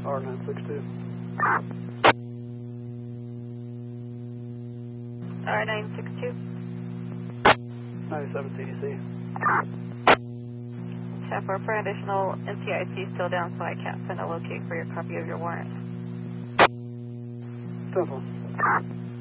R962. R962. 97 TDC. Chef, for additional NCIC still down, so I can't send a locate for your copy of your warrant. 10-4.